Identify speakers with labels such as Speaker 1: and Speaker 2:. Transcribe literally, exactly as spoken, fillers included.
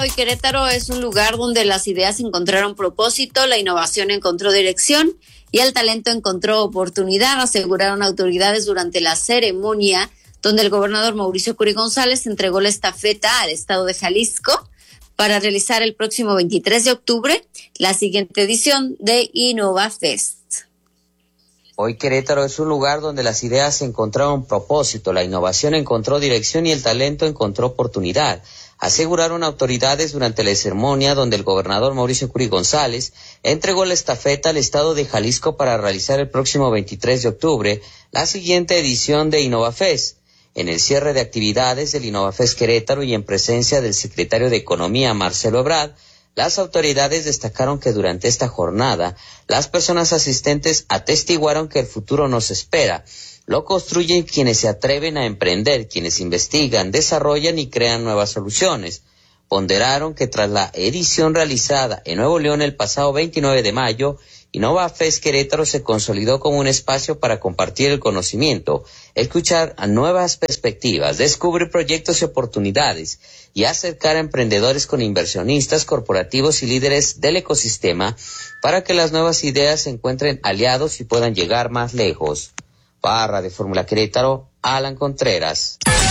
Speaker 1: Hoy Querétaro es un lugar donde las ideas encontraron propósito, la innovación encontró dirección y el talento encontró oportunidad, aseguraron autoridades durante la ceremonia donde el gobernador Mauricio Curi González entregó la estafeta al estado de Jalisco para realizar el próximo veintitrés de octubre la siguiente edición de InnovaFest.
Speaker 2: Hoy Querétaro es un lugar donde las ideas encontraron propósito, la innovación encontró dirección y el talento encontró oportunidad, aseguraron autoridades durante la ceremonia donde el gobernador Mauricio Curi González entregó la estafeta al estado de Jalisco para realizar el próximo veintitrés de octubre la siguiente edición de InnovaFest. En el cierre de actividades del InnovaFest Querétaro y en presencia del secretario de Economía Marcelo Ebrard, las autoridades destacaron que durante esta jornada, las personas asistentes atestiguaron que el futuro nos espera. Lo construyen quienes se atreven a emprender, quienes investigan, desarrollan y crean nuevas soluciones. Ponderaron que tras la edición realizada en Nuevo León el pasado veintinueve de mayo, InnovaFest Querétaro se consolidó como un espacio para compartir el conocimiento, escuchar a nuevas perspectivas, descubrir proyectos y oportunidades y acercar a emprendedores con inversionistas, corporativos y líderes del ecosistema para que las nuevas ideas encuentren aliados y puedan llegar más lejos. Barra de Fórmula Querétaro, Alan Contreras.